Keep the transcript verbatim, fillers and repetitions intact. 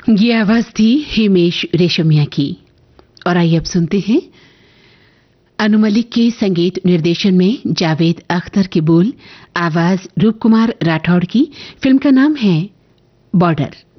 ये आवाज थी हिमेश रेशमिया की। और आइए अब सुनते हैं अनु मलिक के संगीत निर्देशन में जावेद अख्तर के बोल, आवाज रूप कुमार राठौड़ की। फिल्म का नाम है बॉर्डर।